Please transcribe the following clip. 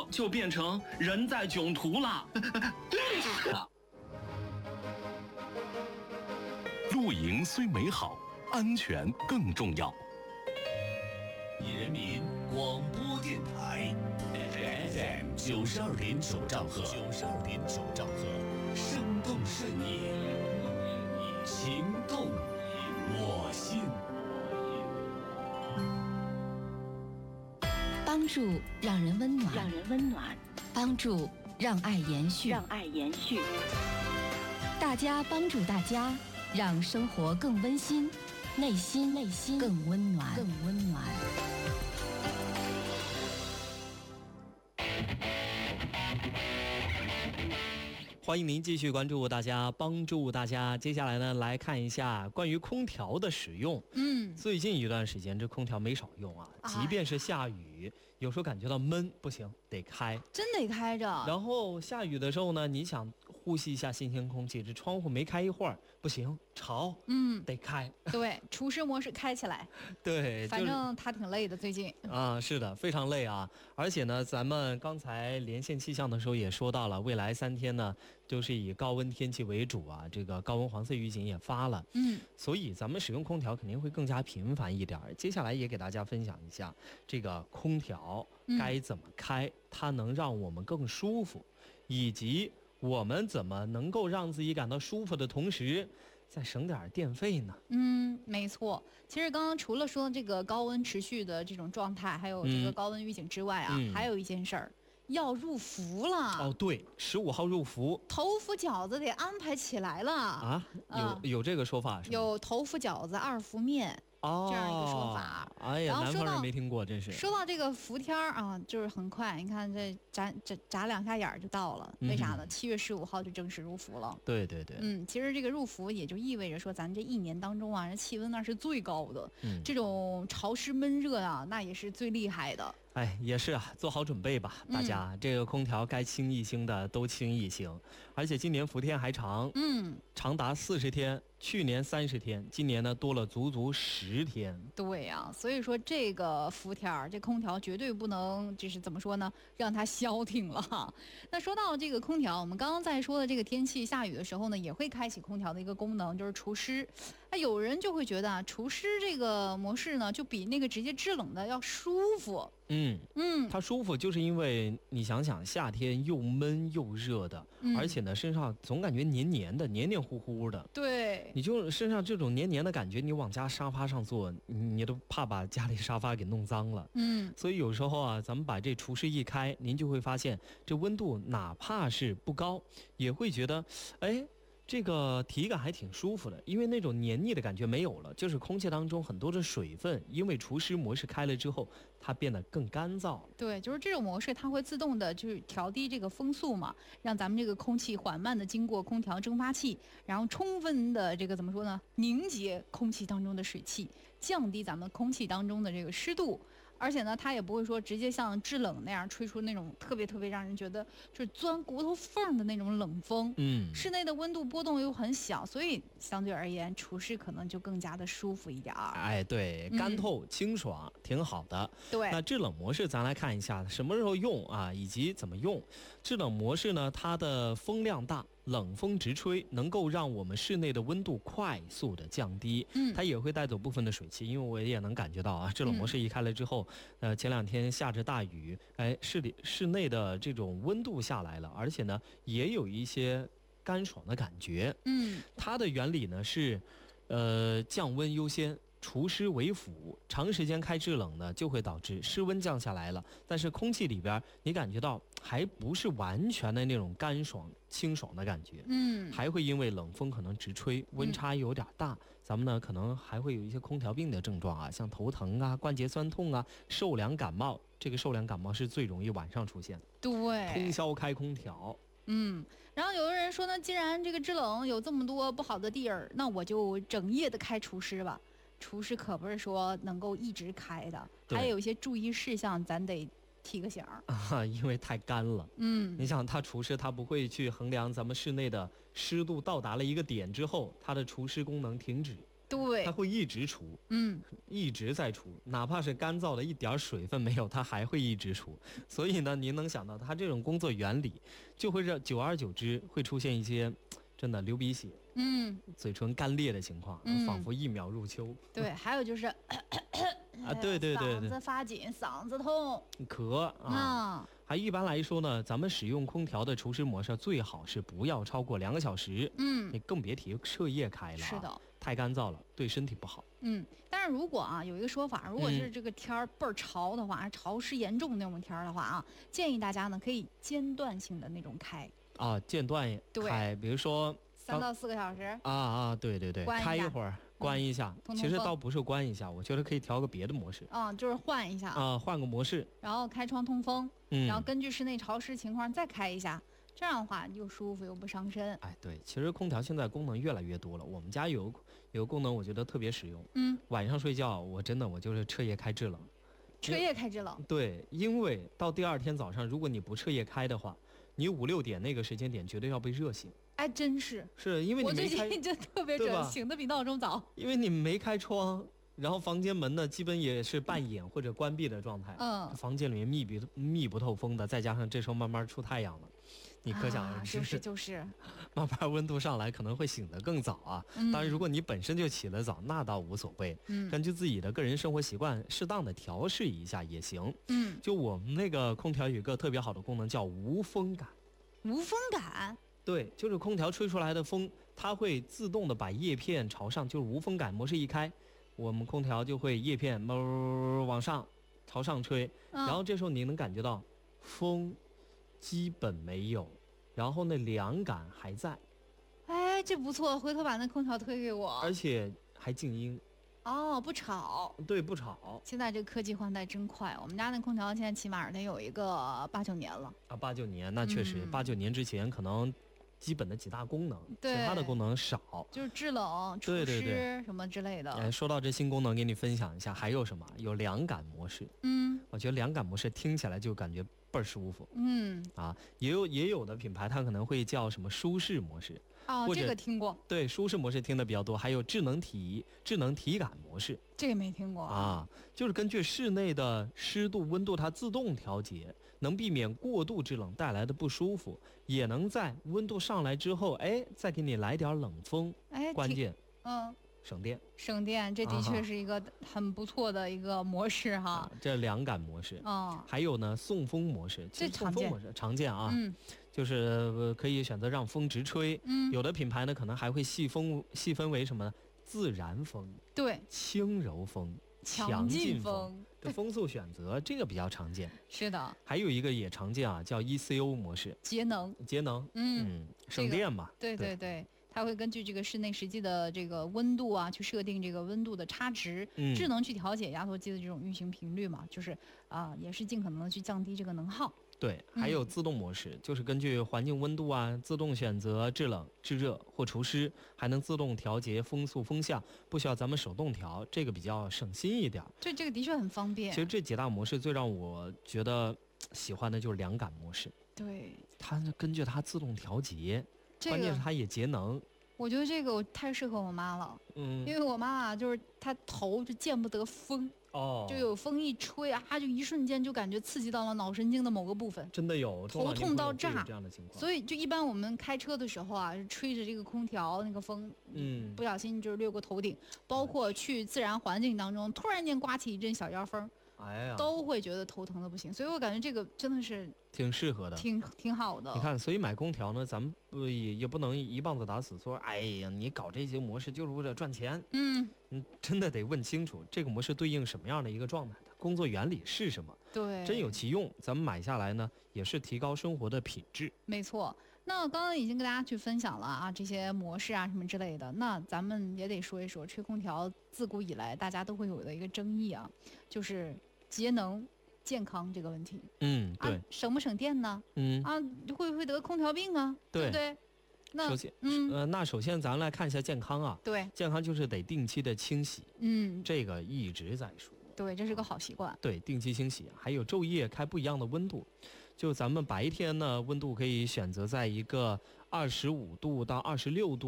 就变成人在囧途了。 露营虽美好，安全更重要。 人民广播电台 FM 92.9兆赫，92.9兆赫，生动顺应，情动我心。 帮助让人温暖，帮助让爱延续，大家帮助大家，让生活更温馨，内心更温暖。 欢迎您继续关注大家，帮助大家。接下来呢，来看一下关于空调的使用。最近一段时间这空调没少用啊，即便是下雨，有时候感觉到闷，不行，得开， 真得开着。 然后下雨的时候呢，你想呼吸一下新鲜空气，这窗户没开一会儿，不行，潮，得开。 对，除湿模式开起来。 对， 反正他挺累的最近啊，是的，非常累啊。而且呢，咱们刚才连线气象的时候也说到了，未来3天呢，就是以高温天气为主啊，这个高温黄色预警也发了。所以咱们使用空调肯定会更加频繁一点。接下来也给大家分享一下这个空调该怎么开，它能让我们更舒服，以及我们怎么能够让自己感到舒服的同时再省点电费呢？ 没错。其实刚刚除了说这个高温持续的这种状态，还有这个高温预警之外啊，还有一件事儿，要入伏了。 哦，对，15号入伏， 头伏饺子得安排起来了啊。有这个说法是吗？ 有头伏饺子2伏面。这样一个说法。 哎呀，南方人没听过，真是。 说到这个伏天啊，就是很快，你看这眨2下眼就到了。为啥呢？7月15号就正式入伏了。 对。 其实这个入伏也就意味着说，咱这一年当中啊，气温那是最高的。这种潮湿闷热啊，那也是最厉害的。 哎，也是啊，做好准备吧，大家。这个空调该清一清的都清一清，而且今年伏天还长，长达40天，去年30天，今年呢多了足10天。 对呀，所以说这个伏天这空调绝对不能就是怎么说呢，让它消停了哈。那说到这个空调，我们刚刚在说的这个天气下雨的时候呢，也会开启空调的一个功能，就是除湿。有人就会觉得啊，除湿这个模式呢，就比那个直接制冷的要舒服。 它舒服，就是因为你想想，夏天又闷又热的，而且呢，身上总感觉黏黏的、黏黏糊糊的。 对， 你就身上这种黏黏的感觉，你往家沙发上坐，你都怕把家里沙发给弄脏了。所以有时候啊，咱们把这除湿一开，您就会发现，这温度哪怕是不高，也会觉得，哎。这个体感还挺舒服的，因为那种黏腻的感觉没有了，就是空气当中很多的水分，因为除湿模式开了之后，它变得更干燥。 对，就是这种模式，它会自动的就是调低这个风速嘛，让咱们这个空气缓慢的经过空调蒸发器，然后充分的这个怎么说呢，凝结空气当中的水汽，降低咱们空气当中的这个湿度。而且呢，它也不会说直接像制冷那样吹出那种特别让人觉得就是钻骨头缝的那种冷风。室内的温度波动又很小，所以相对而言，除湿可能就更加的舒服一点。 哎，对，干透清爽，挺好的。 对， 那制冷模式咱来看一下什么时候用啊，以及怎么用。制冷模式呢，它的风量大。冷风直吹，能够让我们室内的温度快速的降低。它也会带走部分的水汽，因为我也能感觉到啊，制冷模式一开了之后，前2天下着大雨，室内的这种温度下来了，而且呢，也有一些干爽的感觉。它的原理呢是，降温优先。除湿为辅，长时间开制冷呢，就会导致室温降下来了，但是空气里边你感觉到还不是完全的那种干爽清爽的感觉，还会因为冷风可能直吹，温差有点大，咱们呢可能还会有一些空调病的症状啊，像头疼啊、关节酸痛啊、受凉感冒。这个受凉感冒是最容易晚上出现， 对， 通宵开空调。 然后有的人说呢，既然这个制冷有这么多不好的地儿，那我就整夜的开除湿吧。除湿可不是说能够一直开的，还有一些注意事项，咱得提个醒啊，因为太干了。你想它除湿，它不会去衡量咱们室内的湿度到达了一个点之后，它的除湿功能停止。 对它，会一直除， 嗯， 一直在除，哪怕是干燥的一点水分没有，它还会一直除。所以呢，您能想到它这种工作原理，就会让久而久之会出现一些真的流鼻血、嘴唇干裂的情况，仿佛一秒入秋。 对，还有就是对对对嗓对， 子发紧，嗓子痛咳啊。还一般来说呢，咱们使用空调的除湿模式最好是不要超过2个小时，你更别提彻夜开了， 是的， 太干燥了，对身体不好。 但是如果啊有一个说法，如果是这个天儿倍儿潮的话，潮湿严重的那种天儿的话啊，建议大家呢可以间断性的那种开啊，间断开，比如说 3到4个小时对对对， 关一下开一会儿，关一下。 通其实倒不是关一下，我觉得可以调个别的模式。 就是换一下换个模式， 然后开窗通风，然后根据室内潮湿情况再开一下，这样的话又舒服又不伤身。 哎，对，其实空调现在功能越来越多了。我们家有个功能，我觉得特别实用。晚上睡觉，我就是彻夜开制冷。 彻夜开制冷？ 对，因为到第2天早上，如果你不彻夜开的话，你5、6点那个时间点绝对要被热醒。 哎，真是。 是因为你没开， 我最近就特别准，醒得比闹钟早。 因为你没开窗，然后房间门呢基本也是半掩或者关闭的状态。房间里面密不透风的，再加上这时候慢慢出太阳了。你可想而知， 就是慢慢温度上来可能会醒得更早啊。当然，如果你本身就起得早，那倒无所谓。根据自己的个人生活习惯，适当的调试一下也行。就我们那个空调有一个特别好的功能，叫无风感。 无风感？ 对，就是空调吹出来的风，它会自动的把叶片朝上，就是无风感模式一开，我们空调就会叶片往上朝上吹，然后这时候你能感觉到风基本没有，然后那凉感还在。 哎，这不错，回头把那空调推给我。 而且还静音。 不吵。 对，不吵。 现在这个科技换代真快，我们家那空调现在起码得有一个8、9年了。 8、9年，那确实8、9年之前可能基本的几大功能，其他的功能少， 就是制冷、除湿什么之类的。 说到这新功能，给你分享一下，还有什么？有凉感模式。我觉得凉感模式听起来就感觉倍儿舒服。也有的品牌它可能会叫什么舒适模式。 这个听过。 对，舒适模式听的比较多，还有智能体感模式。 这个没听过就是根据室内的湿度、温度，它自动调节，能避免过度制冷带来的不舒服，也能在温度上来之后，再给你来点冷风。关键，省电。 省电，这的确是一个很不错的一个模式哈。 这凉感模式。还有呢，送风模式， 这送风模式常见啊。就是可以选择让风直吹。有的品牌呢可能还会细分为什么自然风、 对， 轻柔风、强劲风的风速选择，这个比较常见。 是的。 还有一个也常见叫 ECO 模式， 节能。 省电嘛。 对，它会根据这个室内实际的这个温度去设定这个温度的差值，智能去调节压缩机的这种运行频率嘛，就是也是尽可能的去降低这个能耗。 对，还有自动模式，就是根据环境温度自动选择制冷、制热或除湿，还能自动调节风速、风向，不需要咱们手动调，这个比较省心一点。 这个的确很方便。 其实这几大模式最让我觉得喜欢的就是凉感模式。 对， 它根据它自动调节，关键是它也节能。 我觉得这个我太适合我妈了，因为我妈妈就是她头就见不得风。就有风一吹就一瞬间就感觉刺激到了脑神经的某个部分， 真的有头痛到炸这样的情况。 所以就一般我们开车的时候吹着这个空调，那个风不小心就是掠过头顶，包括去自然环境当中突然间刮起一阵小妖风，都会觉得头疼的不行。所以我感觉这个真的是挺适合的， 挺好的。 你看，所以买空调呢，咱们也不能一棒子打死，说哎呀，你搞这些模式就是为了赚钱。真的得问清楚这个模式对应什么样的一个状态，它工作原理是什么。 对， 真有其用，咱们买下来呢，也是提高生活的品质。 没错。那刚刚已经跟大家去分享了这些模式什么之类的，那咱们也得说一说吹空调自古以来大家都会有的一个争议就是节能健康这个问题。 对， 省不省电呢？会不会得空调病对不对？ 首先，那首先咱来看一下健康对， 健康就是得定期的清洗。这个一直在说。 对，这是个好习惯。 对，定期清洗，还有昼夜开不一样的温度。就咱们白天呢，温度可以选择在一个25度到26度。